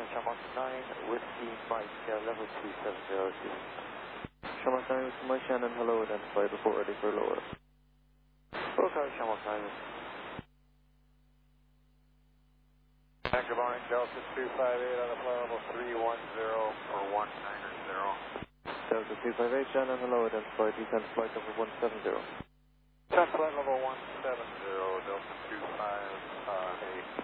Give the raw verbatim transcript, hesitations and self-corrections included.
Shamrock nine, Whiskey Mike, uh, level two seven zero two. Shamrock nine, Whiskey Mike, Shannon, hello, identified, report ready for lower. Okay, Shamrock nine. Active Orange, Delta two five eight on the flight level three one zero for one nine zero. Delta two five eight, Shannon, hello, identified, descent flight level one seven zero. Descent flight level one seven zero, Delta two five eight.